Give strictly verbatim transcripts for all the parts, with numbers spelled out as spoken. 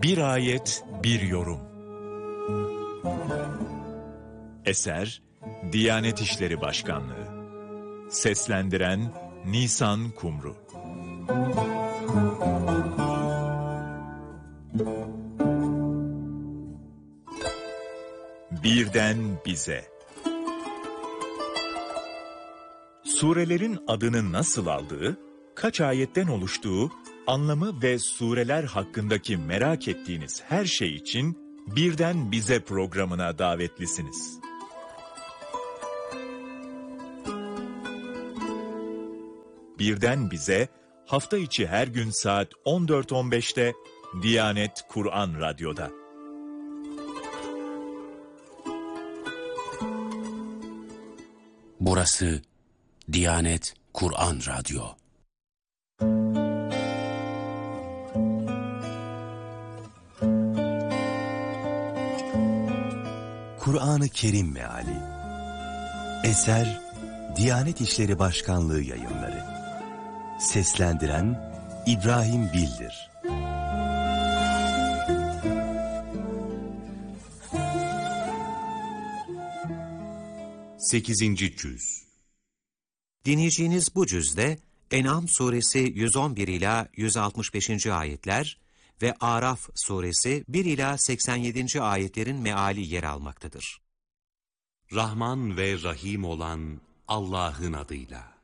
Bir ayet, bir yorum. Eser, Diyanet İşleri Başkanlığı. Seslendiren Nisan Kumru. Birden bize. Surelerin adını nasıl aldığı, kaç ayetten oluştuğu, anlamı ve sureler hakkındaki merak ettiğiniz her şey için Birden Bize programına davetlisiniz. Birden Bize, hafta içi her gün saat on dört on beşte Diyanet Kur'an Radyo'da. Burası Diyanet Kur'an Radyo. Kur'an-ı Kerim Meali. Eser Diyanet İşleri Başkanlığı Yayınları. Seslendiren İbrahim Bildir. sekizinci Cüz. Dinleyeceğiniz bu cüzde En'am suresi yüz on bir ila yüz altmış beşinci ayetler ve Araf suresi bir ila seksen yedinci ayetlerin meali yer almaktadır. Rahman ve Rahim olan Allah'ın adıyla.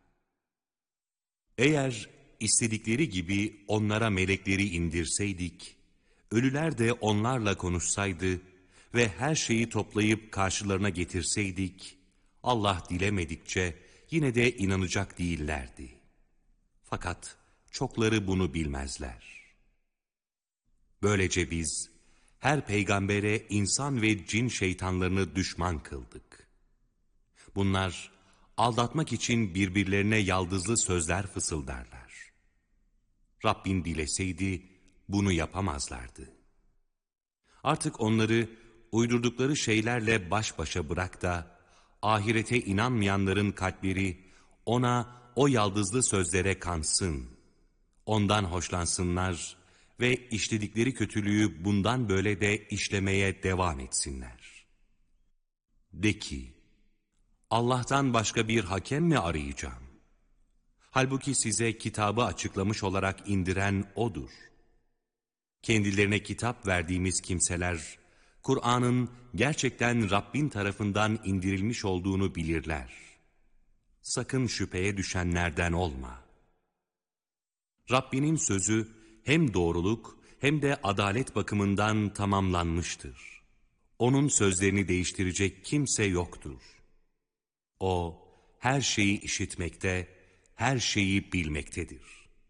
Eğer istedikleri gibi onlara melekleri indirseydik, ölüler de onlarla konuşsaydı ve her şeyi toplayıp karşılarına getirseydik, Allah dilemedikçe yine de inanacak değillerdi. Fakat çokları bunu bilmezler. Böylece biz her peygambere insan ve cin şeytanlarını düşman kıldık. Bunlar aldatmak için birbirlerine yaldızlı sözler fısıldarlar. Rabbin dileseydi bunu yapamazlardı. Artık onları uydurdukları şeylerle baş başa bırak da ahirete inanmayanların kalpleri ona o yaldızlı sözlere kansın, ondan hoşlansınlar ve işledikleri kötülüğü bundan böyle de işlemeye devam etsinler. De ki, Allah'tan başka bir hakem mi arayacağım? Halbuki size kitabı açıklamış olarak indiren O'dur. Kendilerine kitap verdiğimiz kimseler, Kur'an'ın gerçekten Rabbin tarafından indirilmiş olduğunu bilirler. Sakın şüpheye düşenlerden olma. Rabbinin sözü hem doğruluk hem de adalet bakımından tamamlanmıştır. Onun sözlerini değiştirecek kimse yoktur. O her şeyi işitmekte, her şeyi bilmektedir.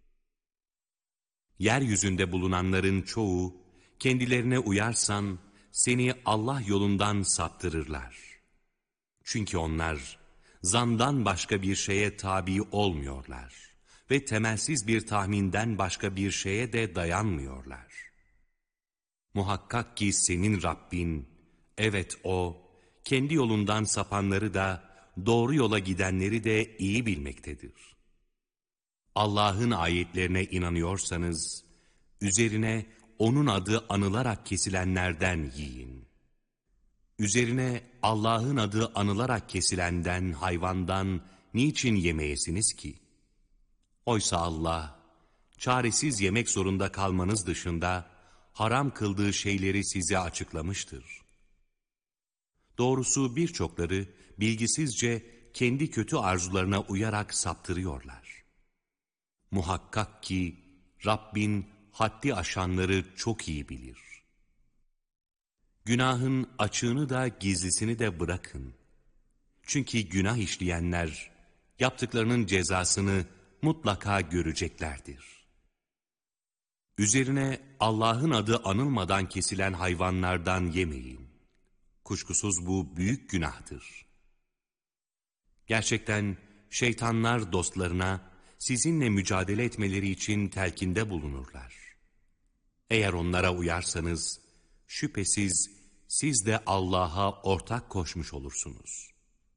Yeryüzünde bulunanların çoğu, kendilerine uyarsan, seni Allah yolundan saptırırlar. Çünkü onlar, zandan başka bir şeye tabi olmuyorlar ve temelsiz bir tahminden başka bir şeye de dayanmıyorlar. Muhakkak ki senin Rabbin, evet O, kendi yolundan sapanları da, doğru yola gidenleri de iyi bilmektedir. Allah'ın ayetlerine inanıyorsanız, üzerine O'nun adı anılarak kesilenlerden yiyin. Üzerine Allah'ın adı anılarak kesilenden, hayvandan niçin yemeyesiniz ki? Oysa Allah, çaresiz yemek zorunda kalmanız dışında, haram kıldığı şeyleri size açıklamıştır. Doğrusu birçokları, bilgisizce kendi kötü arzularına uyarak saptırıyorlar. Muhakkak ki Rabbin haddi aşanları çok iyi bilir. Günahın açığını da gizlisini de bırakın. Çünkü günah işleyenler yaptıklarının cezasını mutlaka göreceklerdir. Üzerine Allah'ın adı anılmadan kesilen hayvanlardan yemeyin. Kuşkusuz bu büyük günahtır. Gerçekten şeytanlar dostlarına sizinle mücadele etmeleri için telkinde bulunurlar. Eğer onlara uyarsanız, şüphesiz siz de Allah'a ortak koşmuş olursunuz.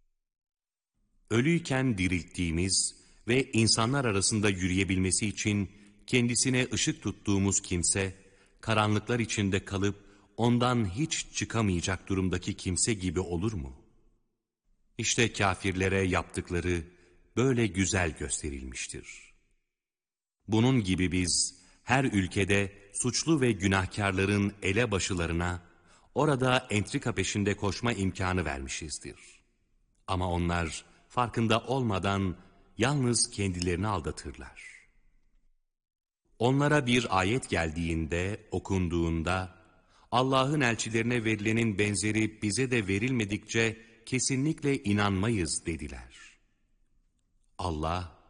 Ölüyken dirilttiğimiz ve insanlar arasında yürüyebilmesi için kendisine ışık tuttuğumuz kimse, karanlıklar içinde kalıp ondan hiç çıkamayacak durumdaki kimse gibi olur mu? İşte kâfirlere yaptıkları böyle güzel gösterilmiştir. Bunun gibi biz her ülkede suçlu ve günahkarların elebaşılarına orada entrika peşinde koşma imkanı vermişizdir. Ama onlar farkında olmadan yalnız kendilerini aldatırlar. Onlara bir ayet geldiğinde, okunduğunda, Allah'ın elçilerine verilenin benzeri bize de verilmedikçe kesinlikle inanmayız dediler. Allah,